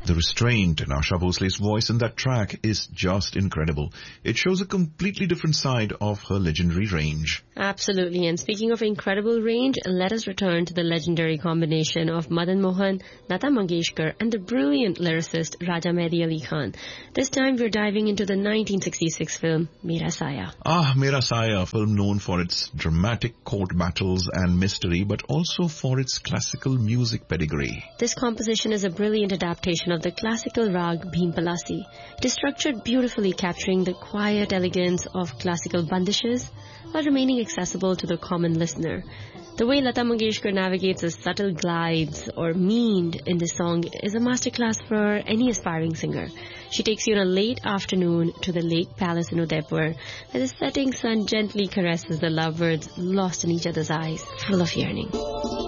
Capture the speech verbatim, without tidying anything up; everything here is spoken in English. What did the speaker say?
The restraint in Asha Bhosle's voice in that track is just incredible. It shows a completely different side of her legendary range. Absolutely. And speaking of incredible range, let us return to the legendary combination of Madan Mohan, Lata Mangeshkar, and the brilliant lyricist Raja Mehdi Ali Khan. This time we're diving into the nineteen sixty-six film Mera Saya. Ah, Mera Saya, a film known for its dramatic court battles and mystery, but also for its classical music pedigree. This composition is a brilliant adaptation of the classical rag Bhim Palasi. It is structured beautifully, capturing the quiet elegance of classical bandishes while remaining accessible to the common listener. The way Lata Mangeshkar navigates the subtle glides or meaned in this song is a masterclass for any aspiring singer. She takes you on a late afternoon to the Lake Palace in Udaipur, where the setting sun gently caresses the lovebirds lost in each other's eyes, full of yearning.